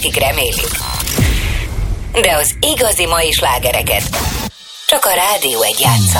akik remélik. De az igazi mai slágereket csak a Rádió 1 játsza.